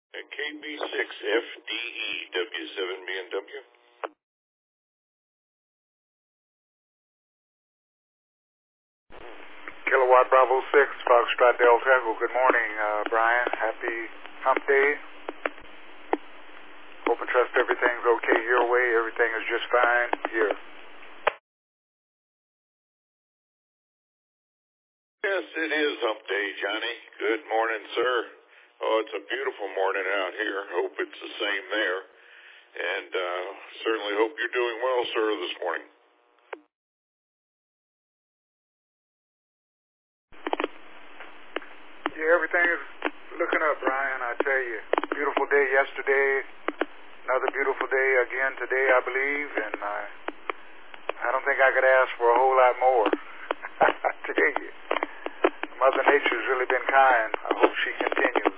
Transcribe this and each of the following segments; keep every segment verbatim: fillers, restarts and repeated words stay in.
And K B six F D E W seven B M W. Kilowatt Bravo six, Foxtrot Delta Echo. Good morning, uh, Brian. Happy hump day. Hope and trust everything's okay your way. Everything is just fine here. Yes, it is hump day, Johnny. Good morning, sir. Oh, it's a beautiful morning out here. Hope it's the same there. And uh, certainly hope you're doing well, sir, this morning. Yeah, everything is looking up, Brian, I tell you. Beautiful day yesterday. Another beautiful day again today, I believe. And uh, I don't think I could ask for a whole lot more. I tell you. Mother Nature's really been kind. I hope she continues.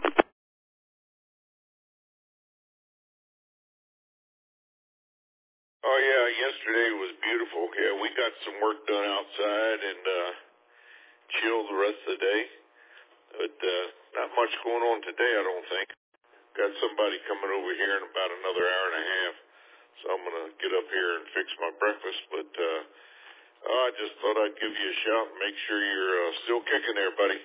Oh, yeah, yesterday was beautiful. Yeah, we got some work done outside and uh, chilled the rest of the day. But uh, not much going on today, I don't think. Got somebody coming over here in about another hour and a half. So I'm going to get up here and fix my breakfast. But uh, oh, I just thought I'd give you a shout and make sure you're uh, still kicking there, buddy.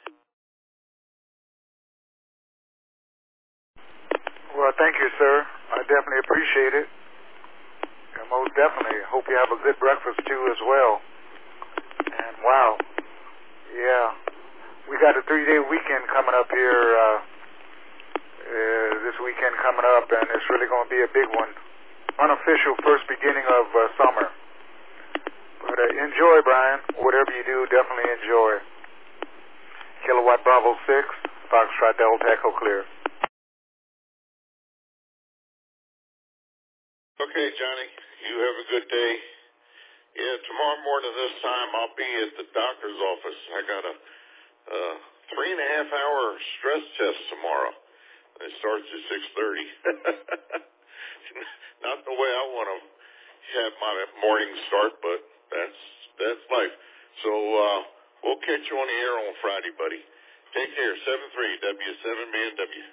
Well, thank you, sir. I definitely appreciate it. And most definitely. Hope you have a good breakfast, too, as well. And, wow. Yeah. We got a three-day weekend coming up here, uh, uh, this weekend coming up, and it's really going to be a big one. Unofficial first beginning of uh, summer. But uh, enjoy, Brian. Whatever you do, definitely enjoy. Kilowatt Bravo six, Foxtrot Delta Echo clear. Okay, Johnny. You have a good day. Yeah, tomorrow morning this time I'll be at the doctor's office. I got a uh, three and a half hour stress test tomorrow. It starts at six thirty. Not the way I want to have my morning start, but that's that's life. So uh, we'll catch you on the air on Friday, buddy. Take care. seven three W seven B M W.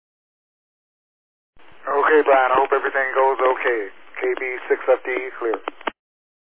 Okay, Brian. I hope everything goes okay. K B six F D clear.